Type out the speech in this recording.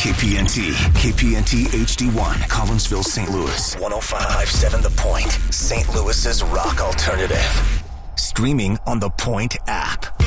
KPNT HD1, Collinsville, St. Louis. 105.7 The Point, St. Louis's rock alternative. Streaming on the Point app.